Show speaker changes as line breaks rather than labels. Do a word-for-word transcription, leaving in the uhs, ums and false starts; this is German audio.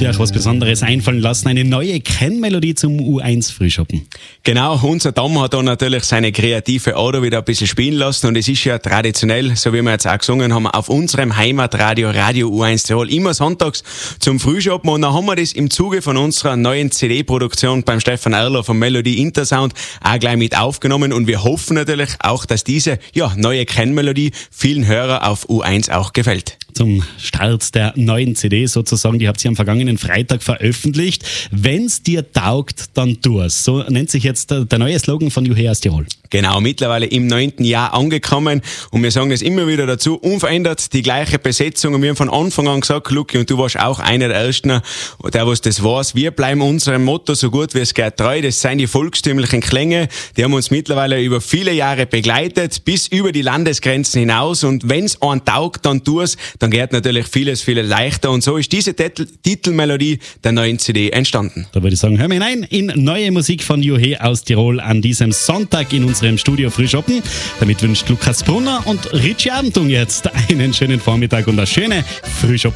sie euch was Besonderes einfallen lassen. Eine neue Kennmelodie zum U eins Frühschoppen.
Genau, unser Tom hat da natürlich seine kreative Ader wieder ein bisschen spielen lassen und es ist ja traditionell, so wie wir jetzt auch gesungen haben, auf unserem Heimatradio Radio U eins Tirol immer sonntags zum Frühschoppen und dann haben wir das im Zuge von unserer neuen C D-Produktion beim Stefan Erler von Melody Intersound auch gleich mit aufgenommen und wir hoffen natürlich auch, dass diese ja, neue Kennmelodie vielen Hörer auf U eins auch gefällt.
Zum Start der neuen C D sozusagen, die habt ihr am vergangenen Freitag veröffentlicht. Wenn's dir taugt, dann tu's. So nennt sich jetzt der, der neue Slogan von Juhe aus Tirol.
Genau, mittlerweile im neunten Jahr angekommen und wir sagen das immer wieder dazu, unverändert die gleiche Besetzung und wir haben von Anfang an gesagt, Luki, und du warst auch einer der Ersten, der was das weiß, wir bleiben unserem Motto so gut wie es geht treu, das sind die volkstümlichen Klänge, die haben uns mittlerweile über viele Jahre begleitet, bis über die Landesgrenzen hinaus und wenn's einen taugt, dann tu's, dann geht natürlich vieles, vieles leichter und so ist diese Titel- Titelmelodie der neuen C D entstanden.
Da würde ich sagen, hören wir hinein in neue Musik von Juhe aus Tirol an diesem Sonntag in unserem Studio Frühschoppen. Damit wünscht Lukas Brunner und Richie Abendung jetzt einen schönen Vormittag und eine schöne Frühschoppen.